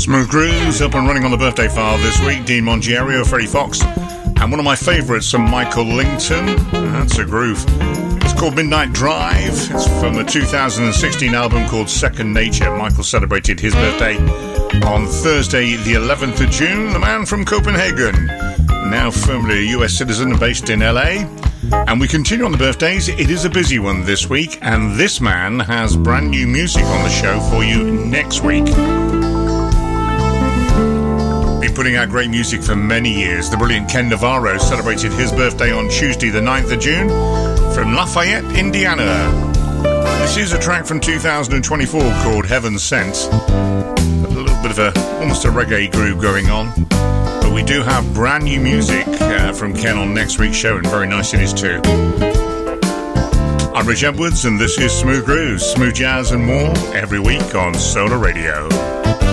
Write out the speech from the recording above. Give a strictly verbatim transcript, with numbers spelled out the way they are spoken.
Smooth Grooves up and running on the birthday file this week. Dean Mongiero, Freddie Fox, and one of my favourites from Michael Lington. That's a groove. It's called Midnight Drive. It's from a two thousand sixteen album called Second Nature. Michael celebrated his birthday on Thursday, the eleventh of June. The man from Copenhagen, now firmly a U S citizen based in L A. And we continue on the birthdays. It is a busy one this week, and this man has brand new music on the show for you next week. Been putting out great music for many years. The brilliant Ken Navarro celebrated his birthday on Tuesday the ninth of June from Lafayette, Indiana. This is a track from two thousand twenty-four called Heaven Sent. A little bit of a, almost a reggae groove going on. But we do have brand new music uh, from Ken on next week's show, and very nice it is too. I'm Rich Edwards, and this is Smooth Grooves, smooth jazz and more, every week on Solar Radio.